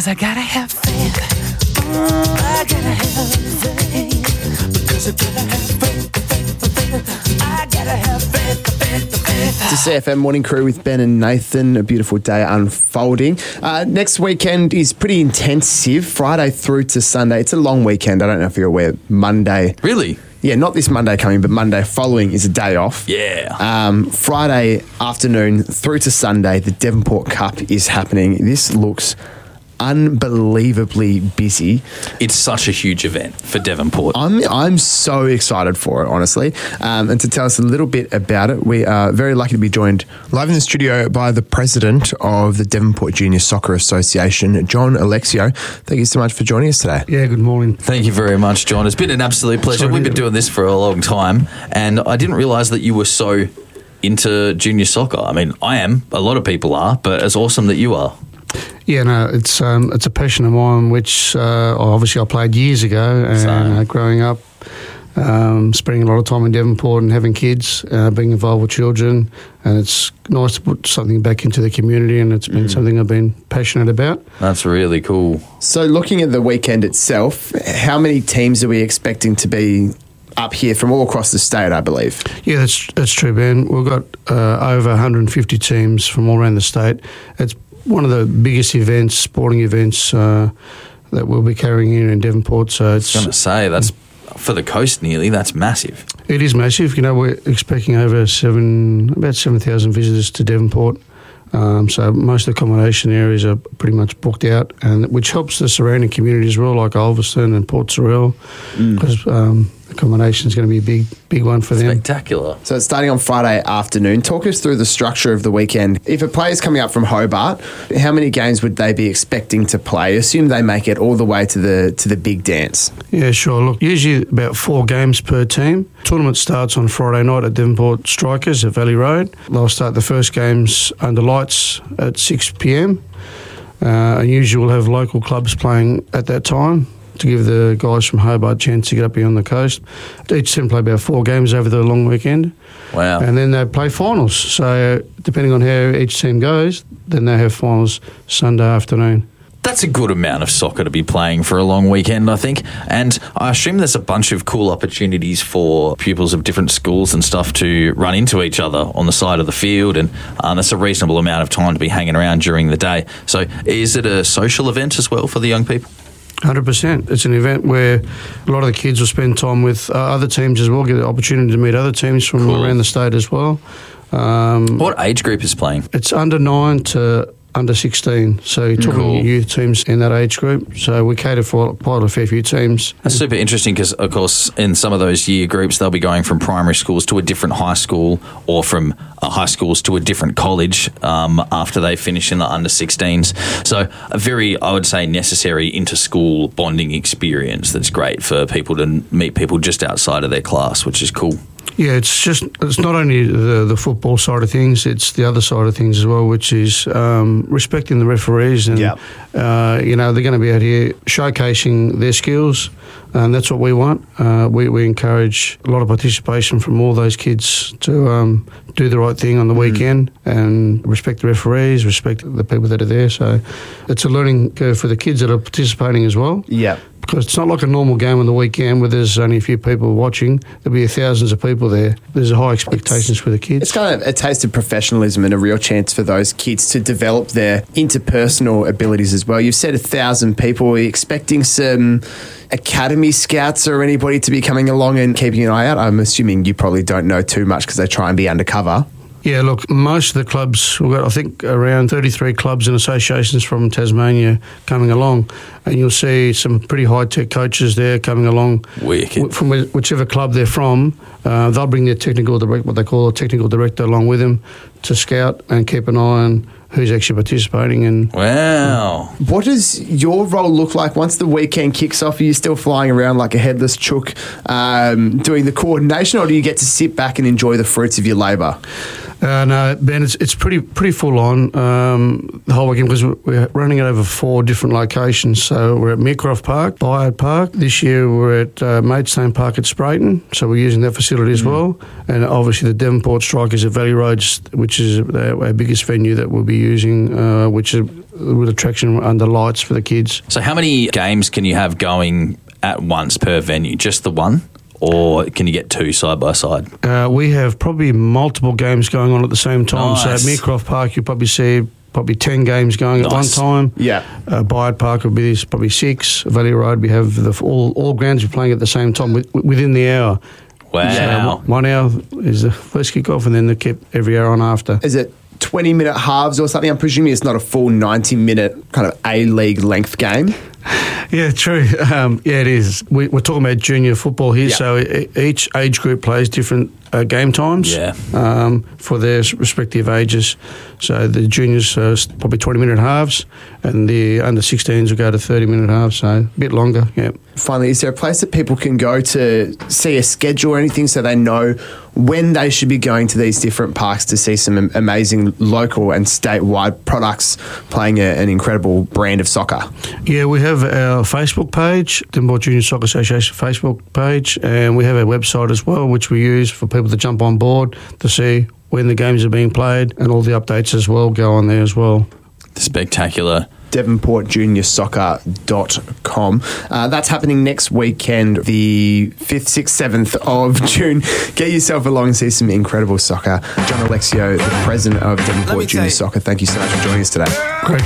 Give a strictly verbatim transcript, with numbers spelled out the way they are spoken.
Cause I gotta have faith. Mm, I gotta have faith. Because I gotta have faith, faith, faith. I gotta have faith, faith, faith. It's a C F M Morning Crew with Ben and Nathan. A beautiful day unfolding. Uh, next weekend is pretty intensive, Friday through to Sunday. It's a long weekend. I don't know if you're aware. Monday. Really? Yeah, not this Monday coming, but Monday following is a day off. Yeah. Um, Friday afternoon through to Sunday, the Devonport Cup is happening. This looks unbelievably busy. It's such a huge event for Devonport. I'm I'm so excited for it, honestly. Um, and to tell us a little bit about it, we are very lucky to be joined live in the studio by the president of the Devonport Junior Soccer Association, John Alexio. Thank you so much for joining us today. Yeah, good morning. Thank you very much, John. It's been an absolute pleasure. Sorry, We've been doing this for a long time, and I didn't realise that you were so into junior soccer. I mean, I am. A lot of people are, but it's awesome that you are. Yeah, no, it's um, it's a passion of mine, which uh, obviously I played years ago, and uh, growing up, um, spending a lot of time in Devonport and having kids, uh, being involved with children, and it's nice to put something back into the community, and it's been mm. something I've been passionate about. That's really cool. So looking at the weekend itself, how many teams are we expecting to be up here from all across the state, I believe? Yeah, that's that's true, Ben. We've got uh, over one hundred fifty teams from all around the state. It's one of the biggest events, sporting events, uh, that we'll be carrying here in Devonport. So it's I was going to say, that's for the coast nearly, that's massive. It is massive. You know, we're expecting over seven, about seven thousand visitors to Devonport. Um, so most of the accommodation areas are pretty much booked out, and which helps the surrounding community as well, like Ulverston and Port Sorell, because mm. um, accommodation is going to be a big, big one for them. Spectacular. So it's starting on Friday afternoon. Talk us through the structure of the weekend. If a player's coming up from Hobart, how many games would they be expecting to play? Assume they make it all the way to the to the big dance. Yeah, sure. Look, usually about four games per team. Tournament starts on Friday night at Devonport Strikers at Valley Road. They'll start the first games under lights at six p.m. Uh, and usually we'll have local clubs playing at that time to give the guys from Hobart a chance to get up here on the coast. Each team play about four games over the long weekend. Wow. And then they play finals. So depending on how each team goes, then they have finals Sunday afternoon. That's a good amount of soccer to be playing for a long weekend, I think. And I assume there's a bunch of cool opportunities for pupils of different schools and stuff to run into each other on the side of the field. And um, that's a reasonable amount of time to be hanging around during the day. So is it a social event as well for the young people? one hundred percent. It's an event where a lot of the kids will spend time with uh, other teams as well, get the opportunity to meet other teams from cool. around the state as well. Um, what age group is playing? It's under nine to under sixteen, so you're talking cool. youth teams in that age group. So we cater for quite a fair few teams. That's super interesting because, of course, in some of those year groups, they'll be going from primary schools to a different high school or from uh, high schools to a different college um, after they finish in the under sixteens. So a very, I would say, necessary inter-school bonding experience that's great for people to meet people just outside of their class, which is cool. Yeah, it's just, it's not only the, the football side of things, it's the other side of things as well, which is um, respecting the referees. And, yep. uh, you know, they're going to be out here showcasing their skills, and that's what we want. Uh, we, we encourage a lot of participation from all those kids to um, do the right thing on the mm. weekend and respect the referees, respect the people that are there. So it's a learning curve for the kids that are participating as well. Yeah. Because it's not like a normal game on the weekend where there's only a few people watching. There'll be thousands of people there. There's high expectations it's, for the kids. It's kind of a taste of professionalism and a real chance for those kids to develop their interpersonal abilities as well. You've said a thousand people. Are you expecting some academy scouts or anybody to be coming along and keeping an eye out? I'm assuming you probably don't know too much because they try and be undercover. Yeah, look, most of the clubs, we've got, I think, around thirty-three clubs and associations from Tasmania coming along, and you'll see some pretty high-tech coaches there coming along. Wicked. From whichever club they're from. Uh, they'll bring their technical director, what they call a technical director, along with them to scout and keep an eye on who's actually participating. And wow. What does your role look like once the weekend kicks off? Are you still flying around like a headless chook um, doing the coordination, or do you get to sit back and enjoy the fruits of your labour? Uh, no, Ben, it's it's pretty pretty full on um, the whole weekend because we're running it over four different locations. So we're at Meercroft Park, Bayard Park. This year we're at uh, Maidstone Park at Sprayton, so we're using that facility as mm. well. And obviously the Devonport Strikers at Valley Road, which is our, our biggest venue that we'll be using, uh, which is with attraction under lights for the kids. So how many games can you have going at once per venue? Just the one? Or can you get two side by side? Uh, we have probably multiple games going on at the same time. Nice. So at Meercroft Park, you'll probably see probably ten games going Nice. at one time. Yeah. Uh, Bayard Park will be probably six. Valley Road, we have the, all all grounds we're playing at the same time with, within the hour. Wow. So one hour is the first kick-off and then the kip every hour on after. Is it twenty-minute halves or something? I'm presuming it's not a full ninety-minute kind of A-League length game. Yeah, true. Um, yeah, it is. We, we're talking about junior football here, Yeah. so e- each age group plays different uh, game times Yeah. um, for their respective ages. So the juniors are probably twenty-minute halves, and the under sixteens will go to thirty-minute halves, so a bit longer, yeah. Finally, is there a place that people can go to see a schedule or anything so they know when they should be going to these different parks to see some am- amazing local and statewide products playing a, an incredible brand of soccer? Yeah, we have our Facebook page, Devonport Junior Soccer Association Facebook page, and we have our website as well, which we use for people to jump on board to see when the games are being played, and all the updates as well go on there as well. Spectacular. devonport junior soccer dot com. Uh, that's happening next weekend, the fifth, sixth, seventh of June. Get yourself along and see some incredible soccer. John Alexio, the president of Devonport Junior you. Soccer, thank you so much for joining us today. Great.